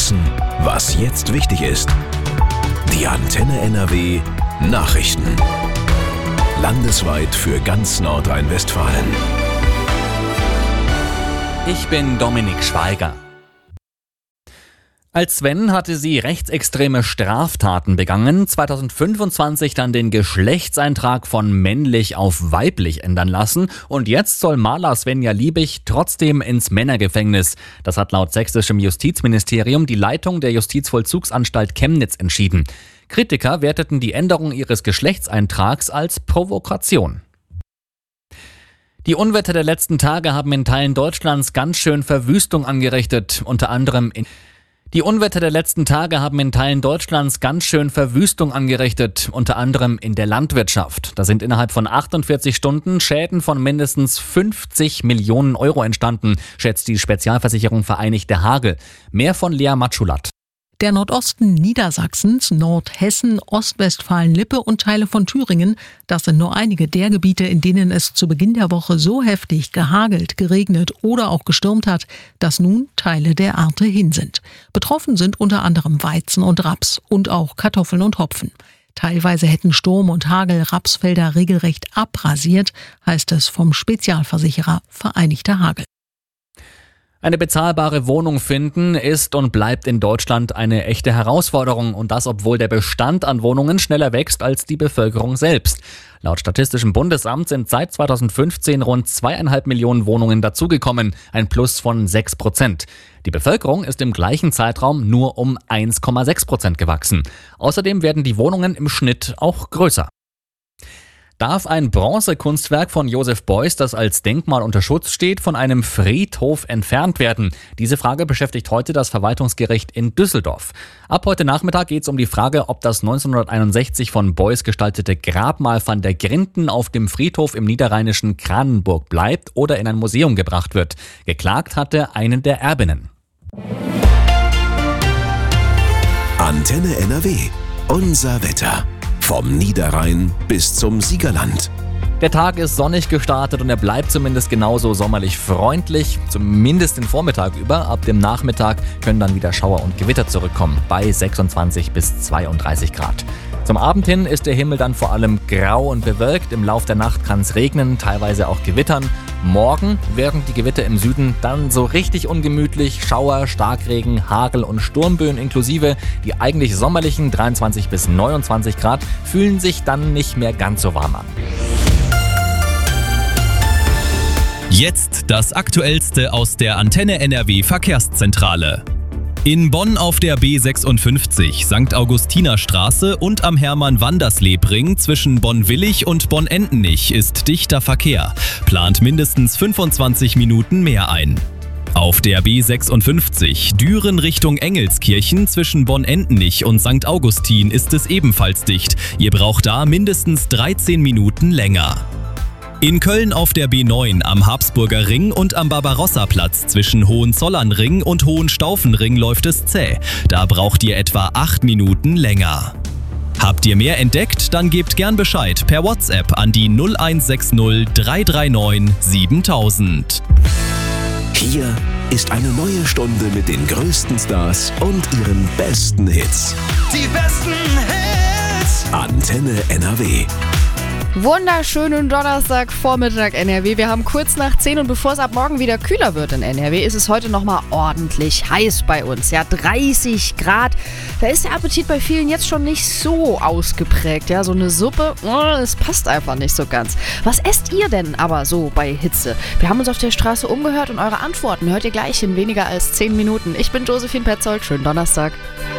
wissen, was jetzt wichtig ist. Die Antenne NRW Nachrichten. Landesweit für ganz Nordrhein-Westfalen. Ich bin Dominik Schweiger. Als Sven hatte sie rechtsextreme Straftaten begangen, 2025 dann den Geschlechtseintrag von männlich auf weiblich ändern lassen und jetzt soll Maler Svenja Liebig trotzdem ins Männergefängnis. Das hat laut sächsischem Justizministerium die Leitung der Justizvollzugsanstalt Chemnitz entschieden. Kritiker werteten die Änderung ihres Geschlechtseintrags als Provokation. Die Unwetter der letzten Tage haben in Teilen Deutschlands ganz schön Verwüstung angerichtet, unter anderem in der Landwirtschaft. Da sind innerhalb von 48 Stunden Schäden von mindestens 50 Millionen Euro entstanden, schätzt die Spezialversicherung Vereinigte Hagel. Mehr von Lea Matschulat. Der Nordosten Niedersachsens, Nordhessen, Ostwestfalen-Lippe und Teile von Thüringen, das sind nur einige der Gebiete, in denen es zu Beginn der Woche so heftig gehagelt, geregnet oder auch gestürmt hat, dass nun Teile der Ernte hin sind. Betroffen sind unter anderem Weizen und Raps und auch Kartoffeln und Hopfen. Teilweise hätten Sturm und Hagel Rapsfelder regelrecht abrasiert, heißt es vom Spezialversicherer Vereinigte Hagel. Eine bezahlbare Wohnung finden ist und bleibt in Deutschland eine echte Herausforderung und das, obwohl der Bestand an Wohnungen schneller wächst als die Bevölkerung selbst. Laut Statistischem Bundesamt sind seit 2015 rund 2,5 Millionen Wohnungen dazugekommen, ein Plus von 6%. Die Bevölkerung ist im gleichen Zeitraum nur um 1,6% gewachsen. Außerdem werden die Wohnungen im Schnitt auch größer. Darf ein Bronzekunstwerk von Joseph Beuys, das als Denkmal unter Schutz steht, von einem Friedhof entfernt werden? Diese Frage beschäftigt heute das Verwaltungsgericht in Düsseldorf. Ab heute Nachmittag geht es um die Frage, ob das 1961 von Beuys gestaltete Grabmal van der Grinden auf dem Friedhof im niederrheinischen Kranenburg bleibt oder in ein Museum gebracht wird. Geklagt hatte eine der Erbinnen. Antenne NRW. Unser Wetter. Vom Niederrhein bis zum Siegerland. Der Tag ist sonnig gestartet und er bleibt zumindest genauso sommerlich freundlich, zumindest den Vormittag über. Ab dem Nachmittag können dann wieder Schauer und Gewitter zurückkommen, bei 26 bis 32 Grad. Zum Abend hin ist der Himmel dann vor allem grau und bewölkt. Im Lauf der Nacht kann es regnen, teilweise auch gewittern. Morgen werden die Gewitter im Süden dann so richtig ungemütlich. Schauer, Starkregen, Hagel und Sturmböen inklusive. Die eigentlich sommerlichen 23 bis 29 Grad fühlen sich dann nicht mehr ganz so warm an. Jetzt das Aktuellste aus der Antenne NRW Verkehrszentrale. In Bonn auf der B56, St. Augustinerstraße und am Hermann-Wandersleb-Ring zwischen Bonn-Willig und Bonn-Entenich ist dichter Verkehr. Plant mindestens 25 Minuten mehr ein. Auf der B56 Düren Richtung Engelskirchen zwischen Bonn-Entenich und St. Augustin ist es ebenfalls dicht. Ihr braucht da mindestens 13 Minuten länger. In Köln auf der B9 am Habsburger Ring und am Barbarossa-Platz zwischen Hohenzollernring und Hohenstaufenring läuft es zäh. Da braucht ihr etwa 8 Minuten länger. Habt ihr mehr entdeckt? Dann gebt gern Bescheid per WhatsApp an die 0160 339 7000. Hier ist eine neue Stunde mit den größten Stars und ihren besten Hits. Die besten Hits! Antenne NRW. Wunderschönen Donnerstagvormittag NRW. Wir haben kurz nach 10 und bevor es ab morgen wieder kühler wird in NRW, ist es heute nochmal ordentlich heiß bei uns. Ja, 30 Grad. Da ist der Appetit bei vielen jetzt schon nicht so ausgeprägt. Ja, so eine Suppe, das passt einfach nicht so ganz. Was esst ihr denn aber so bei Hitze? Wir haben uns auf der Straße umgehört und eure Antworten hört ihr gleich in weniger als 10 Minuten. Ich bin Josephine Petzold. Schönen Donnerstag.